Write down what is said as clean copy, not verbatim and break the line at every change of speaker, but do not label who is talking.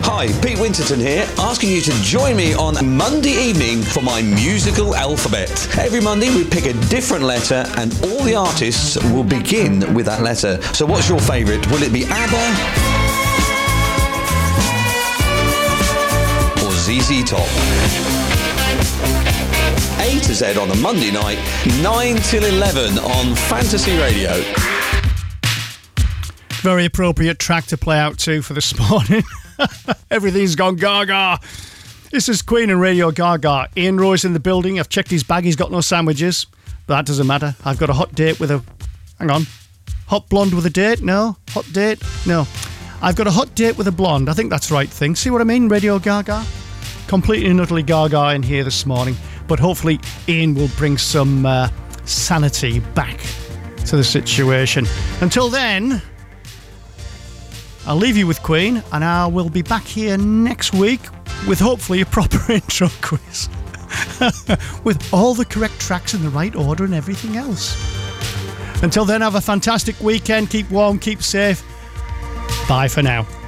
Hi, Pete Winterton here, asking you to join me on Monday evening for my musical alphabet. Every Monday we pick a different letter and all the artists will begin with that letter. So what's your favourite? Will it be ABBA or ZZ Top? A to Z on a Monday night, 9 till 11 on Fantasy Radio.
Very appropriate track to play out to for this morning. Everything's gone gaga. This is Queen and Radio Gaga. Ian Roy's in the building. I've checked his bag. He's got no sandwiches. But that doesn't matter. I've got a hot date with a... Hang on. Hot blonde with a date? No. Hot date? No. I've got a hot date with a blonde. I think that's the right thing. See what I mean? Radio Gaga. Completely and utterly gaga in here this morning. But hopefully Ian will bring some sanity back to the situation. Until then... I'll leave you with Queen, and I will be back here next week with hopefully a proper intro quiz. With all the correct tracks in the right order and everything else. Until then, have a fantastic weekend. Keep warm, keep safe. Bye for now.